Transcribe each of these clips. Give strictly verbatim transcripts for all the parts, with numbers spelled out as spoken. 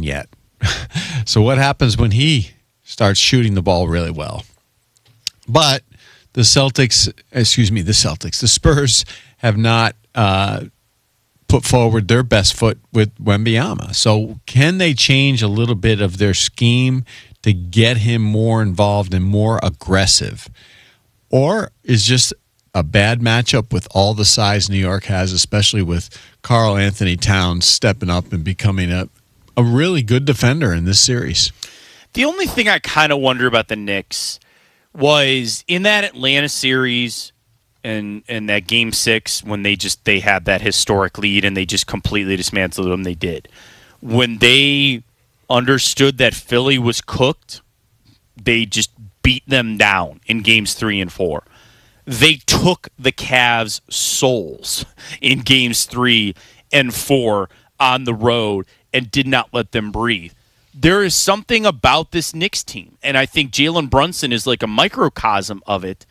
yet. So what happens when he starts shooting the ball really well? But the Celtics, excuse me, the Celtics, the Spurs have not uh, put forward their best foot with Wembanyama. So can they change a little bit of their scheme to get him more involved and more aggressive? Or is just a bad matchup with all the size New York has, especially with Karl Anthony Towns stepping up and becoming a, a really good defender in this series? The only thing I kind of wonder about the Knicks was in that Atlanta series and and that game six when they just they had that historic lead and they just completely dismantled them. They did. When they understood that Philly was cooked, they just beat them down in games three and four. They took the Cavs' souls in games three and four on the road and did not let them breathe. There is something about this Knicks team, and I think Jalen Brunson is like a microcosm of it.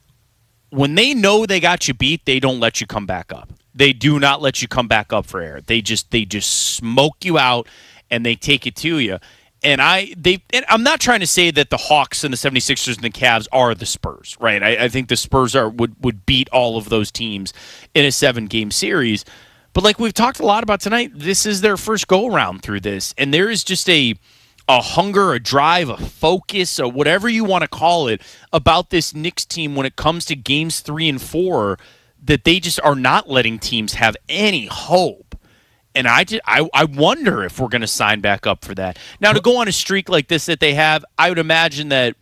When they know they got you beat, they don't let you come back up. They do not let you come back up for air. They just they just smoke you out, and they take it to you. And I they and I'm not trying to say that the Hawks and the seventy-sixers and the Cavs are the Spurs, right? I, I think the Spurs are would, would beat all of those teams in a seven-game series. But like we've talked a lot about tonight, this is their first go-around through this. And there is just a a hunger, a drive, a focus, or whatever you want to call it, about this Knicks team when it comes to games three and four that they just are not letting teams have any hope. And I, just, I, I wonder if we're going to sign back up for that. Now, to go on a streak like this that they have, I would imagine that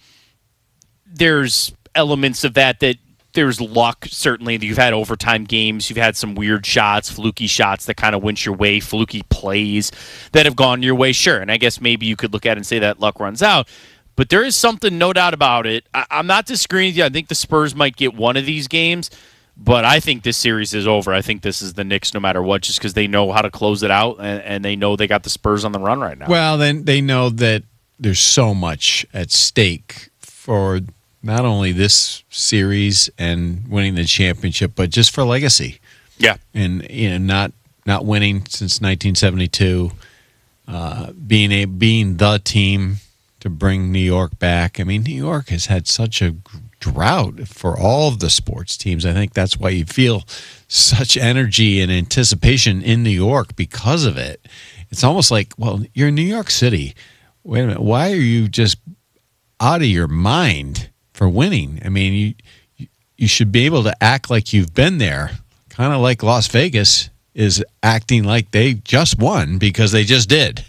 there's elements of that that there's luck, certainly. You've had overtime games. You've had some weird shots, fluky shots that kind of went your way, fluky plays that have gone your way. Sure, and I guess maybe you could look at it and say that luck runs out. But there is something, no doubt about it. I, I'm not disagreeing with you. I think the Spurs might get one of these games, but I think this series is over. I think this is the Knicks no matter what, just because they know how to close it out, and, and they know they got the Spurs on the run right now. Well, then they know that there's so much at stake for not only this series and winning the championship, but just for legacy. Yeah. And, you know, not not winning since nineteen seventy-two, uh, being a being the team to bring New York back. I mean, New York has had such a drought for all of the sports teams. I think that's why you feel such energy and anticipation in New York because of it. It's almost like, well, you're in New York City. Wait a minute. Why are you just out of your mind for winning? I mean, you you should be able to act like you've been there, kind of like Las Vegas is acting like they just won because they just did,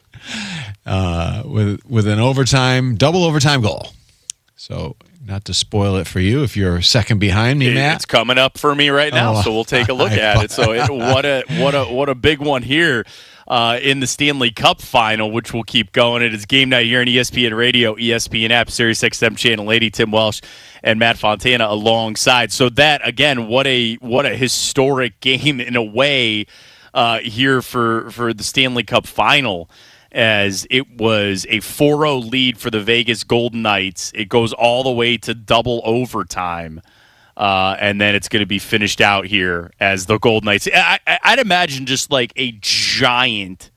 uh, with with an overtime, double overtime goal. So, not to spoil it for you, if you're second behind me, Matt, it's coming up for me right now, oh, so we'll take a look I, at it. So, it, what a what a what a big one here. Uh, in the Stanley Cup final, which will keep going. It is game night here on E S P N Radio, E S P N app, Sirius X M Channel eighty. Tim Welsh and Matt Fontana alongside. So that, again, what a what a historic game in a way uh, here for, for the Stanley Cup final, as it was a four oh lead for the Vegas Golden Knights. It goes all the way to double overtime. Uh, and then it's going to be finished out here as the Golden Knights. I, I, I'd imagine just like a giant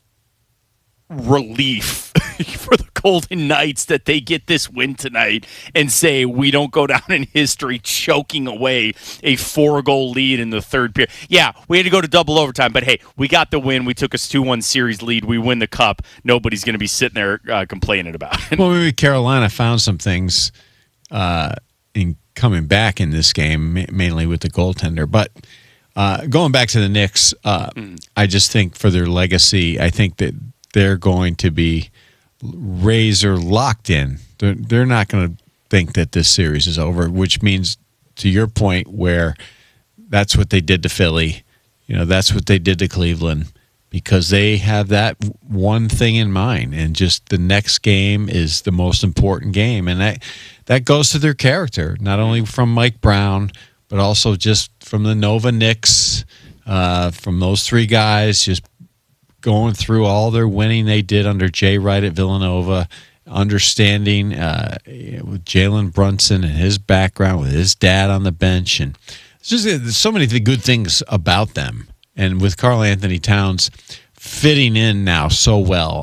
relief for the Golden Knights that they get this win tonight and say we don't go down in history choking away a four-goal lead in the third period. Yeah, we had to go to double overtime, but hey, we got the win. We took a two one series lead. We win the cup. Nobody's going to be sitting there uh, complaining about it. Well, maybe Carolina found some things uh, in coming back in this game, mainly with the goaltender. But uh, going back to the Knicks, uh, mm. I just think for their legacy, I think that they're going to be razor locked in. They're, they're not going to think that this series is over, which means, to your point, where that's what they did to Philly. You know, that's what they did to Cleveland, because they have that one thing in mind, and just the next game is the most important game. And that that goes to their character, not only from Mike Brown, but also just from the Nova Knicks, uh, from those three guys, just going through all their winning they did under Jay Wright at Villanova, understanding uh, with Jalen Brunson and his background, with his dad on the bench. And it's just, there's so many good things about them. And with Karl Anthony Towns fitting in now so well,